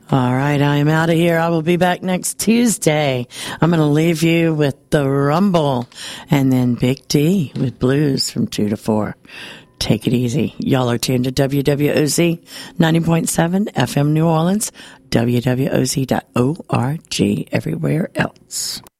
All right, I am out of here. I will be back next Tuesday. I'm going to leave you with The Rumble and then Big D with Blues from 2 to 4. Take it easy. Y'all are tuned to WWOZ 90.7 FM New Orleans, WWOZ.org, everywhere else.